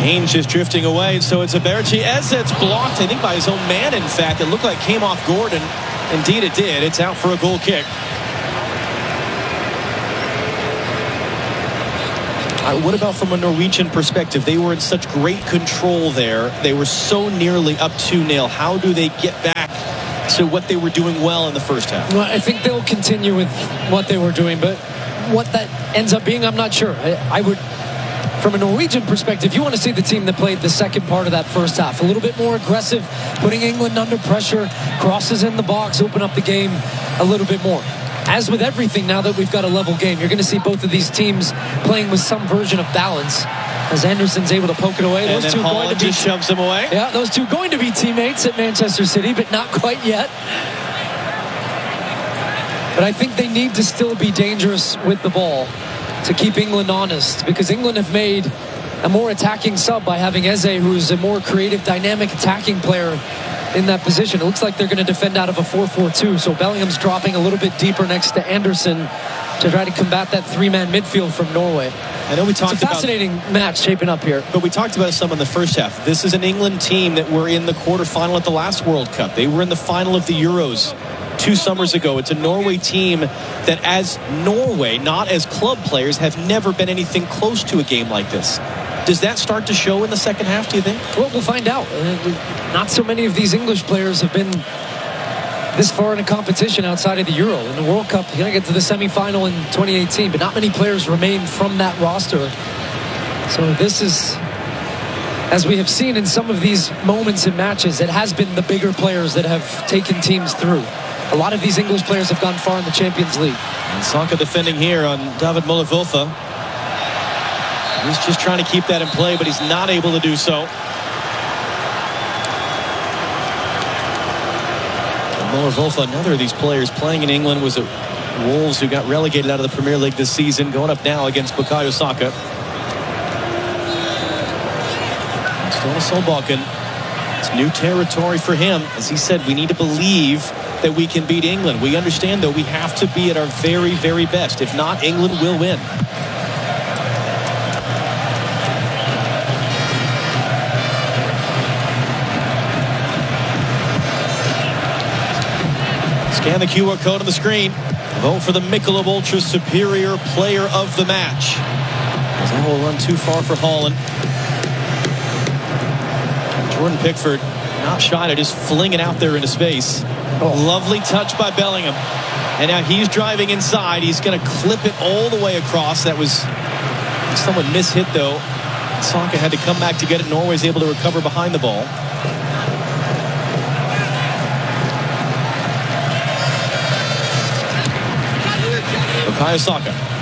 Kane just drifting away, so it's Eberechi Eze. It's blocked, I think, by his own man, in fact. It looked like it came off Gordon. Indeed it did. It's out for a goal kick. What about from a Norwegian perspective? They were in such great control there. They were so nearly up 2-0. How do they get back to what they were doing well in the first half? Well, I think they'll continue with what they were doing, but what that ends up being, I'm not sure. I would, from a Norwegian perspective, you want to see the team that played the second part of that first half. A little bit more aggressive, putting England under pressure, crosses in the box, open up the game a little bit more. As with everything, now that we've got a level game, you're going to see both of these teams playing with some version of balance. As Anderson's able to poke it away. And those two going to be, just shoves him away. Yeah, those two going to be teammates at Manchester City, but not quite yet. But I think they need to still be dangerous with the ball to keep England honest, because England have made a more attacking sub by having Eze, who's a more creative, dynamic attacking player in that position. It looks like they're going to defend out of a 4-4-2, so Bellingham's dropping a little bit deeper next to Anderson to try to combat that three-man midfield from Norway. I know we talked about... It's a fascinating match shaping up here. But we talked about some in the first half. This is an England team that were in the quarterfinal at the last World Cup. They were in the final of the Euros 2 summers ago. It's a Norway team that, as Norway, not as club players, have never been anything close to a game like this. Does that start to show in the second half, do you think? Well, we'll find out. Not so many of these English players have been this far in a competition outside of the Euro. In the World Cup, you're going to get to the semifinal in 2018, but not many players remain from that roster. So this is, as we have seen in some of these moments in matches, it has been the bigger players that have taken teams through. A lot of these English players have gone far in the Champions League. And Saka defending here on David Muller-Wilfe. He's just trying to keep that in play, but he's not able to do so. Muller-Wilfe, another of these players playing in England, was at Wolves, who got relegated out of the Premier League this season, going up now against Bukayo Saka. Ståle Solbakken. It's new territory for him. As he said, we need to believe that we can beat England. We understand, though, we have to be at our very, very best. If not, England will win. Scan the QR code on the screen. Vote for the Michelob Ultra Superior Player of the Match. That will run too far for Holland. Jordan Pickford, not shy to just fling it out there into space. Lovely touch by Bellingham. And now he's driving inside. He's going to clip it all the way across. That was somewhat mishit, though. Saka had to come back to get it. Norway's able to recover behind the ball. Bukayo Saka.